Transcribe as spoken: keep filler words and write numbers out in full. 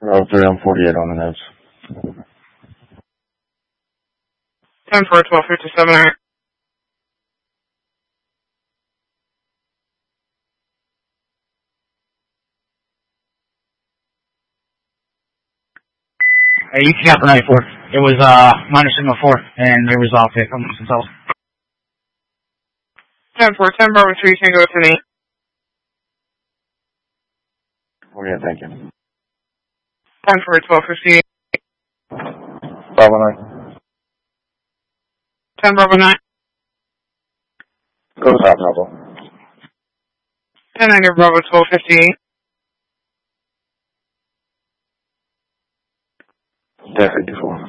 Bravo three on forty-eight on the notes. ten four, twelve fifty-seven. Hey, you got the ninety-four. It was, uh, minor signal four, and they resolved it amongst themselves. ten four, ten Bravo three, Tango ten eight. forty-eight, thank you. ten four, twelve fifty-eight. Bravo nine. ten Bravo nine. Go top, Bravo. ten nine Bravo twelve fifty-eight. ten fifty-four.